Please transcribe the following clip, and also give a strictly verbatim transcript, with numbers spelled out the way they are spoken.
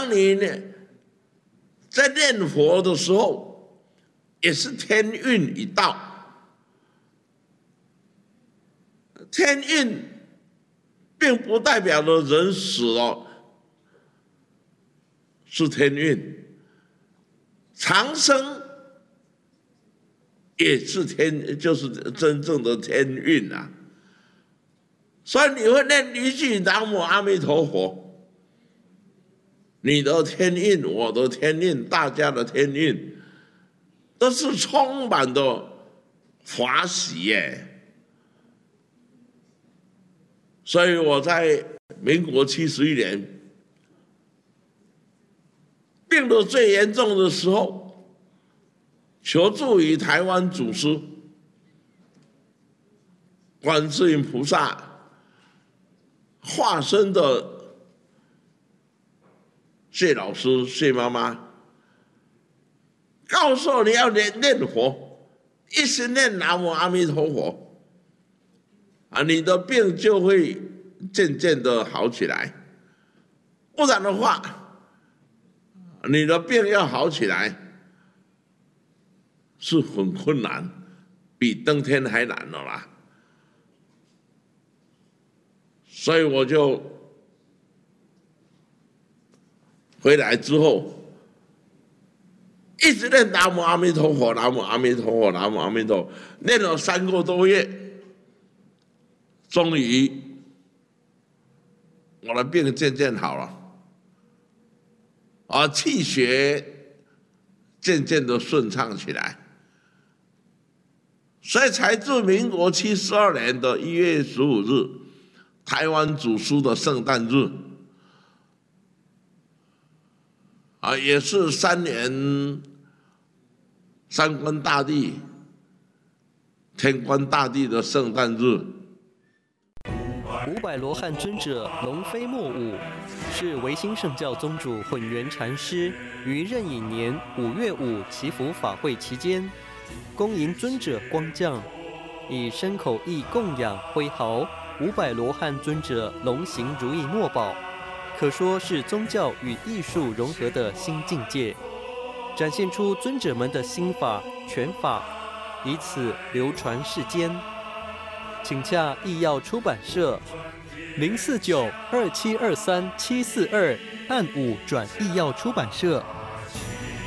当你呢在念佛的时候，也是天运一到。天运并不代表着人死了是天运，长生也是天，就是真正的天运啊。所以你会念一句南无阿弥陀佛，你的天运，我的天运，大家的天运，都是充满的华喜耶。所以我在民国七十一年病得最严重的时候，求助于台湾祖师观世音菩萨化身的谢老师、谢妈妈，告诉我你要念念佛，一心念南无阿弥陀佛。啊，你的病就会渐渐的好起来，不然的话，你的病要好起来是很困难，比登天还难了啦。所以我就回来之后，一直念南无阿弥陀佛，南无阿弥陀佛，南无阿弥陀佛，念了三个多月。终于，我的病渐渐好了，啊，气血渐渐的顺畅起来，所以才自民国七十二年的一月十五日，台湾祖师的圣诞日，啊，也是三年三官大帝、天官大帝的圣诞日。 五百罗汉尊者龙飞莫舞，是维新圣教宗主混元禅师于壬寅年五月五祈福法会期间，恭迎尊者光降，以身口意供养挥毫五百罗汉尊者龙行如意墨宝，可说是宗教与艺术融合的新境界，展现出尊者们的心法拳法，以此流传世间。请洽艺耀出版社零四九二七二三七四二，按五转艺耀出版社。